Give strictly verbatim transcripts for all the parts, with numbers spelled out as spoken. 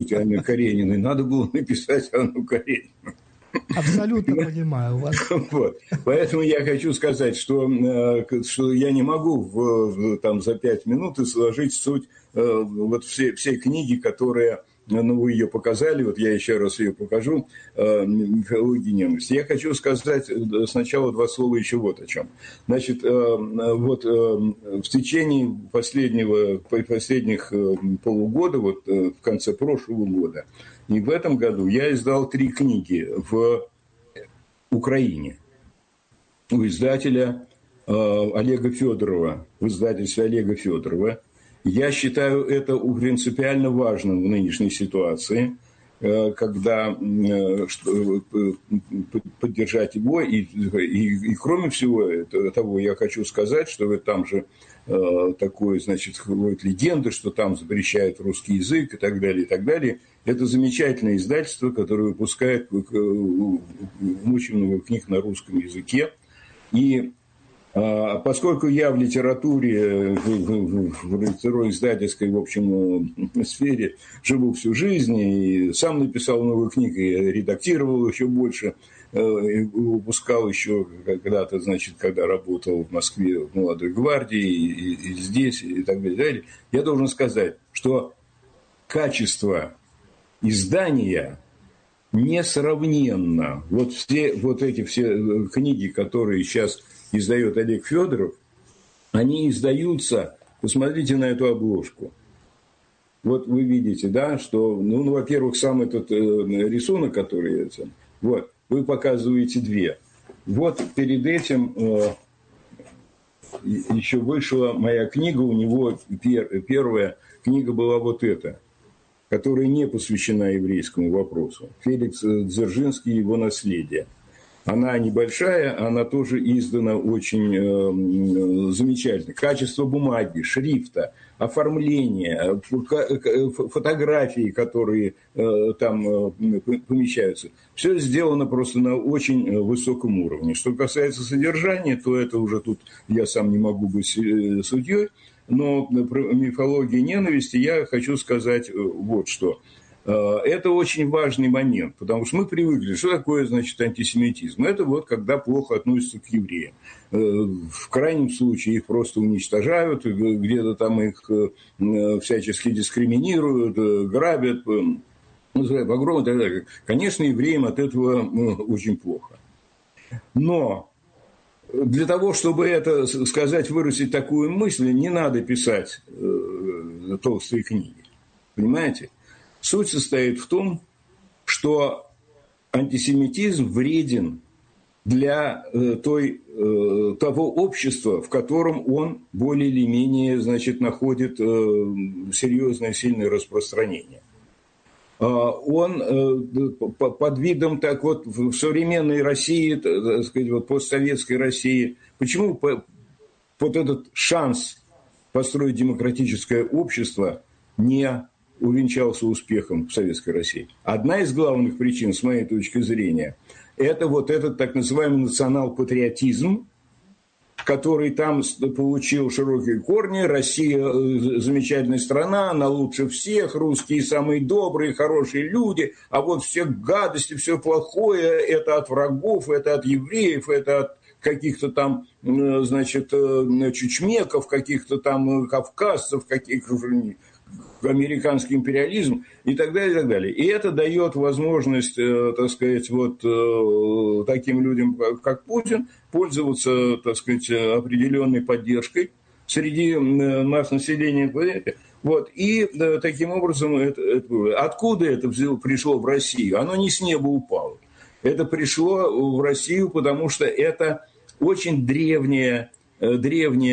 быть Анной Карениной, надо было написать Анну Каренину. Абсолютно понимаю вас. Вот. Поэтому я хочу сказать, что, что я не могу в, там, за пять минут изложить суть вот всей, всей книги, которая, ну, вы ее показали, вот я еще раз ее покажу, «Мифология ненависти». Я хочу сказать сначала два слова еще вот о чем. Значит, вот в течение последнего, последних полугода, вот в конце прошлого года, и в этом году я издал три книги в Украине у издателя э, Олега Федорова, в издательстве Олега Федорова. Я считаю это принципиально важным в нынешней ситуации, э, когда э, что, э, поддержать его. И, и, и кроме всего того, я хочу сказать, что там же э, такое, значит, ходит легенда, что там запрещают русский язык и так далее, и так далее. Это замечательное издательство, которое выпускает очень много книг на русском языке. И а, поскольку я в литературе, в, в, в литературо-издательской, в общем, сфере живу всю жизнь, и сам написал новую книгу, и редактировал еще больше, выпускал еще когда-то, значит, когда работал в Москве в «Молодой гвардии», и, и здесь, и так далее, и так далее, я должен сказать, что качество издания несравненно. Вот все вот эти все книги, которые сейчас издает Олег Федоров, они издаются, посмотрите на эту обложку. Вот вы видите, да, что, ну, ну во-первых, сам этот э, рисунок, который это, вот, вы показываете две. Вот перед этим э, еще вышла моя книга, у него пер, первая книга была вот эта, которая не посвящена еврейскому вопросу. Феликс Дзержинский и его наследие. Она небольшая, она тоже издана очень э, замечательно. Качество бумаги, шрифта, оформления, фотографии, которые э, там э, помещаются. Все сделано просто на очень высоком уровне. Что касается содержания, то это уже тут я сам не могу быть судьей. Но про мифологию ненависти я хочу сказать вот что. Это очень важный момент, потому что мы привыкли, что такое, значит, антисемитизм. Это вот когда плохо относятся к евреям. В крайнем случае их просто уничтожают, где-то там их всячески дискриминируют, грабят, погромы и так далее. Конечно, евреям от этого очень плохо. Но для того, чтобы это сказать, выразить такую мысль, не надо писать э, толстые книги. Понимаете? Суть состоит в том, что антисемитизм вреден для э, той, э, того общества, в котором он более или менее, значит, находит э, серьезное, сильное распространение. Он под видом так вот в современной России, так сказать, вот постсоветской России, почему вот этот шанс построить демократическое общество не увенчался успехом в советской России? Одна из главных причин, с моей точки зрения, это вот этот так называемый национал-патриотизм, который там получил широкие корни. Россия замечательная страна, она лучше всех, русские самые добрые, хорошие люди, а вот все гадости, все плохое, это от врагов, это от евреев, это от каких-то там, значит, чучмеков, каких-то там кавказцев, каких-то американский империализм и так далее, и так далее. И это дает возможность, так сказать, вот таким людям, как Путин, пользоваться, так сказать, определенной поддержкой среди масс населения. Вот. И таким образом, это, это, откуда это пришло в Россию? Оно не с неба упало. Это пришло в Россию, потому что это очень древняя древняя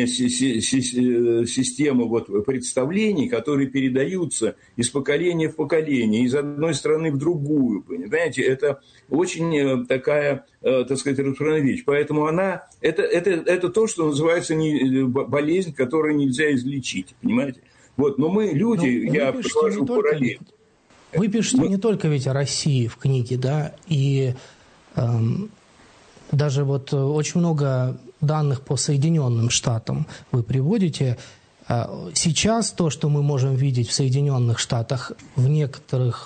система вот представлений, которые передаются из поколения в поколение, из одной страны в другую. Понимаете, это очень такая, так сказать, распространенная вещь. Поэтому она, это, это, это то, что называется не, болезнь, которую нельзя излечить. Понимаете? Вот, но мы люди, но я привожу параллель. Вы пишете мы... не только ведь о России в книге, да, и эм, даже вот очень много данных по Соединенным Штатам вы приводите. Сейчас то, что мы можем видеть в Соединенных Штатах, в некоторых